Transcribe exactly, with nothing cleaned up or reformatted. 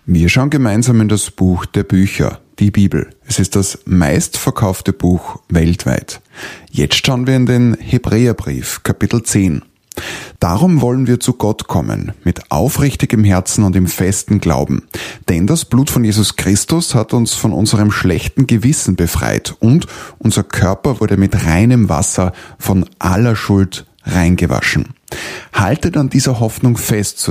Wir schauen gemeinsam in das Buch der Bücher, die Bibel. Es ist das meistverkaufte Buch weltweit. Jetzt schauen wir in den Hebräerbrief, Kapitel zehn. Darum wollen wir zu Gott kommen, mit aufrichtigem Herzen und im festen Glauben. Denn das Blut von Jesus Christus hat uns von unserem schlechten Gewissen befreit und unser Körper wurde mit reinem Wasser von aller Schuld reingewaschen. Haltet an dieser Hoffnung fest,